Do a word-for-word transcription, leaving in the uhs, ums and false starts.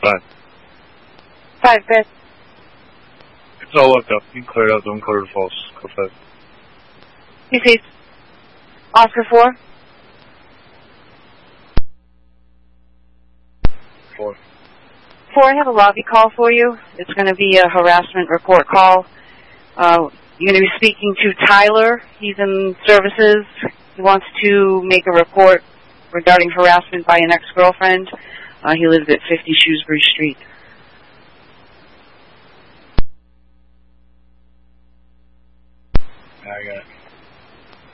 Five. Five, good. It's all locked up. You can clear it out. Don't clear the false. Code five. Received. Oscar four. Four. Four, I have a lobby call for you. It's going to be a harassment report call. Uh, you're going to be speaking to Tyler. He's in services. He wants to make a report regarding harassment by an ex-girlfriend. Uh, he lives at fifty Shrewsbury Street. I got it.